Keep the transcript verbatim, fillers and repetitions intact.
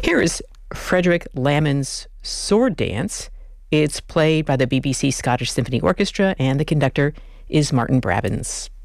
Here is Frederick Lamon's Sword Dance. It's played by the B B C Scottish Symphony Orchestra, and the conductor is Martin Brabbins.